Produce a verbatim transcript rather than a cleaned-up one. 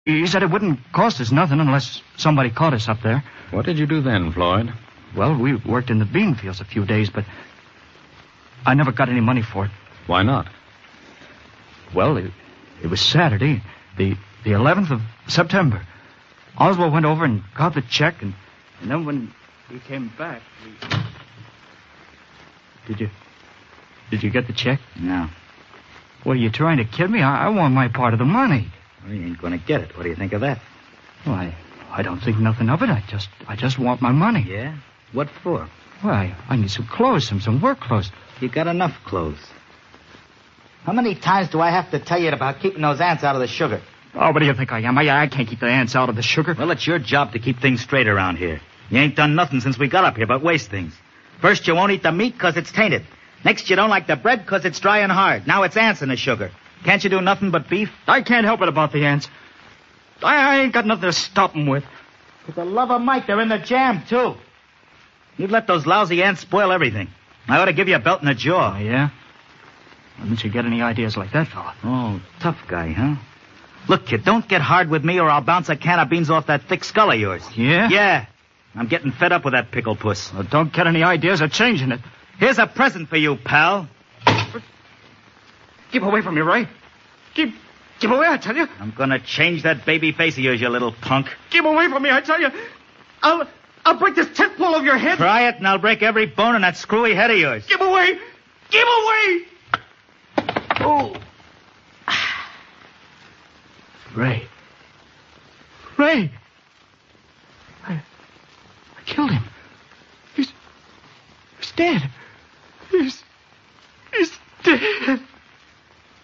He said it wouldn't cost us nothing unless somebody caught us up there. What did you do then, Floyd? Well, we worked in the bean fields a few days, but I never got any money for it. Why not? Well, it, it was Saturday, the the eleventh of September. Oswald went over and got the check, and, and then when he came back, we... Did you... Did you get the check? No. What, are you trying to kid me? I, I want my part of the money. Well, you ain't going to get it. What do you think of that? Well, I, I don't think nothing of it. I just I just want my money. Yeah? What for? Well, I, I need some clothes, some, some work clothes. You got enough clothes. How many times do I have to tell you about keeping those ants out of the sugar? Oh, what do you think I am? I, I can't keep the ants out of the sugar. Well, it's your job to keep things straight around here. You ain't done nothing since we got up here but waste things. First, you won't eat the meat because it's tainted. Next, you don't like the bread because it's dry and hard. Now it's ants in the sugar. Can't you do nothing but beef? I can't help it about the ants. I, I ain't got nothing to stop them with. For the love of Mike, they're in the jam, too. You'd let those lousy ants spoil everything. I ought to give you a belt in the jaw. Oh, yeah? Why didn't you get any ideas like that, fella? Oh, tough guy, huh? Look, kid, don't get hard with me or I'll bounce a can of beans off that thick skull of yours. Yeah? Yeah. I'm getting fed up with that pickle puss. Well, don't get any ideas of changing it. Here's a present for you, pal. Keep away from me, Ray. Keep, keep away, I tell you. I'm gonna change that baby face of yours, you little punk. Keep away from me, I tell you. I'll, I'll break this tent pole of your head. Try it and I'll break every bone in that screwy head of yours. Keep away. Keep away. Oh. Ray. Ray.